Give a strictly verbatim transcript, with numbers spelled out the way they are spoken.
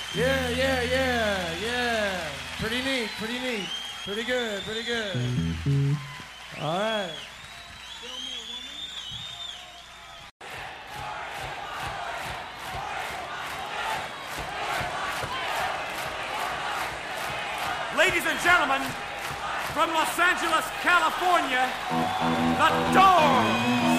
Yeah, yeah, yeah, yeah. Pretty neat, pretty neat. Pretty good, pretty good. All right. Ladies and gentlemen, from Los Angeles, California, the Doors.